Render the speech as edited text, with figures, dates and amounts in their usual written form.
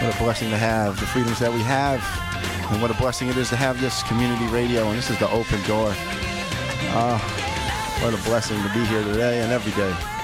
What a blessing to have the freedoms that we have, and what a blessing it is to have this community radio, and this is the open door. What a blessing to be here today and every day.